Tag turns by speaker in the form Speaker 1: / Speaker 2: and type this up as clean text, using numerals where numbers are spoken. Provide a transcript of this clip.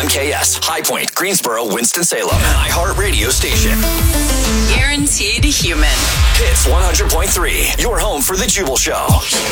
Speaker 1: WMKS, High Point, Greensboro, Winston-Salem, an iHeart radio station.
Speaker 2: Guaranteed human.
Speaker 1: Hits 100.3, your home for the Jubal Show.